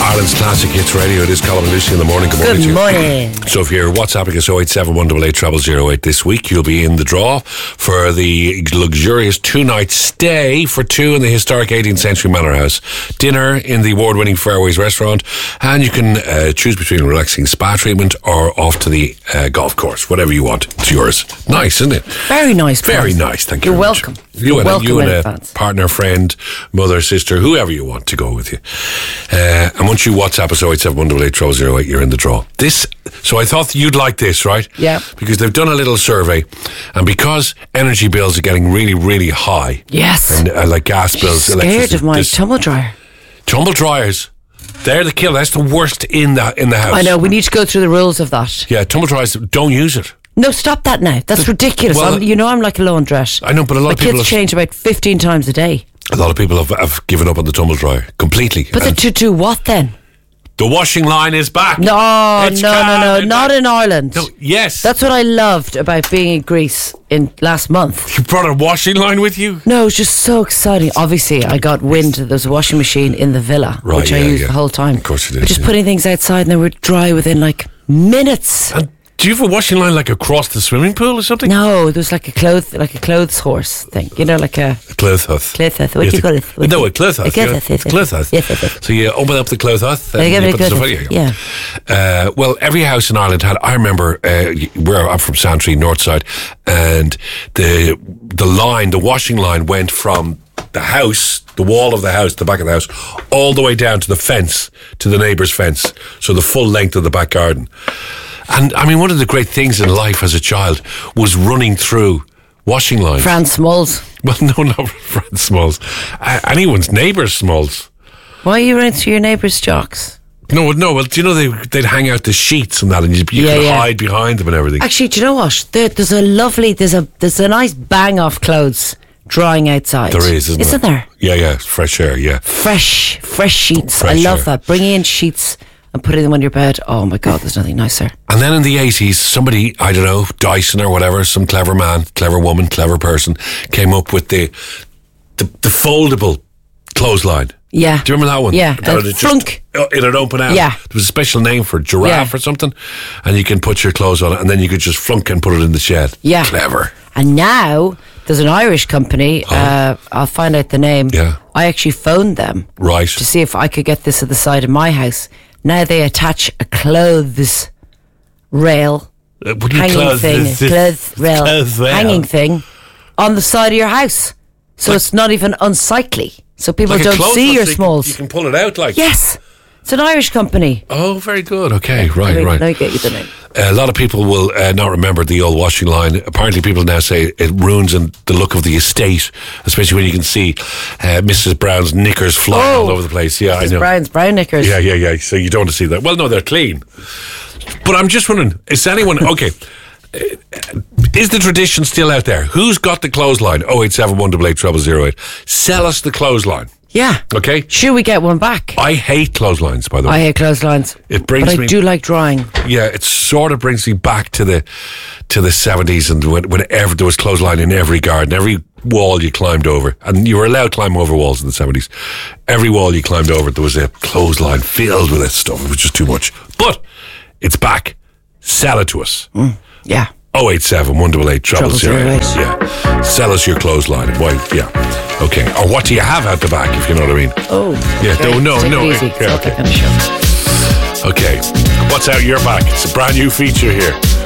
Ireland's Classic Hits Radio. It is Colin and Lucy in the morning. Good morning. Good morning. So if you're WhatsApping us 087 188 0008 this week, you'll be in the draw for the luxurious 2-night stay for two in the historic 18th century Manor House. Dinner in the award-winning Fairways restaurant, and you can choose between a relaxing spa treatment or off to the golf course. Whatever you want, it's yours. Nice, isn't it? Very nice. Very nice. Thank you. You're welcome. You and a partner, friend, mother, sister, whoever you want to go with you. And once you WhatsApp us 087 188 0008, you're in the draw. So I thought you'd like this, right? Yeah. Because they've done a little survey, and because energy bills are getting really, really high. Yes. And like gas bills, scared electricity. of my tumble dryer. Tumble dryers. They're the killer. That's the worst in the house. I know. We need to go through the rules of that. Yeah, tumble dryers, don't use it. No, stop that now. That's ridiculous. well, I'm like a laundrette. I know, but a lot of people kids change about 15 times a day. A lot of people have given up on the tumble dryer completely. But to do what then? The washing line is back. No, not in Ireland. No, yes. That's what I loved about being in Greece last month. You brought a washing line with you? No, it was just so exciting. Obviously, I got wind that there was a washing machine in the villa, which I used the whole time. Of course you did. But just putting things outside and they were dry within like minutes. And do you have a washing line like across the swimming pool or something? No, there was like a clothes horse thing. You know, like a clothes house. What do you call it? No, a clothes house. A clothes house. Yes. So you open up the clothes house. And you put the stuff in. Yeah. Well, every house in Ireland had. I remember I'm from Santry, North Side, and the washing line went from the house, the wall of the house, the back of the house, all the way down to the fence, to the neighbour's fence. So the full length of the back garden. And I mean, one of the great things in life as a child was running through washing lines. Franz Smalls. Well, no, not Franz Smalls. Anyone's neighbour's Smalls. Why are you running through your neighbour's jocks? No. Well, do you know they'd hang out the sheets and that, and you could hide behind them and everything. Actually, do you know what? There's a nice bang off clothes drying outside. There is, isn't there? Yeah, fresh air. Yeah, fresh sheets. Fresh I love air. that. Bringing in sheets and putting them on your bed. Oh my God, there's nothing nicer. And then in the 80s, somebody, I don't know, Dyson or whatever, some clever man, clever woman, clever person, came up with the foldable clothesline. Yeah. Do you remember that one? Yeah. Flunk. It'd open out. Yeah. There was a special name for giraffe or something, and you can put your clothes on it, and then you could just flunk and put it in the shed. Yeah. Clever. And now there's an Irish company. I'll find out the name. Yeah. I actually phoned them. Right. To see if I could get this at the side of my house. Now they attach a clothes rail, hanging thing on the side of your house. So it's not even unsightly. So people like don't see your smalls. You can pull it out like. Yes. It's an Irish company. Oh, very good. Okay, right. Now I get you the name. A lot of people will not remember the old washing line. Apparently people now say it ruins the look of the estate, especially when you can see Mrs. Brown's knickers flying all over the place. Yeah, Mrs. I know. Brown's brown knickers. Yeah. So you don't want to see that. Well, no, they're clean. But I'm just wondering, is anyone... Okay, is the tradition still out there? Who's got the clothesline? 087 188 0008. Sell us the clothesline. Yeah. Okay. Should we get one back? I hate clotheslines, by the way. I hate clotheslines. It brings but I do like drying. Yeah, it sort of brings me back to the 70s, and whenever there was clothesline in every garden, every wall you climbed over, and you were allowed to climb over walls in the 70s. Every wall you climbed over, there was a clothesline filled with that stuff. It was just too much. But it's back. Sell it to us. Yeah. 087 188 0008. Yeah. Sell us your clothesline. Why? Yeah. Okay. Or what do you have out the back, if you know what I mean? Oh. Yeah. Okay. No. Easy. Yeah, okay. Okay. What's out your back? It's a brand new feature here.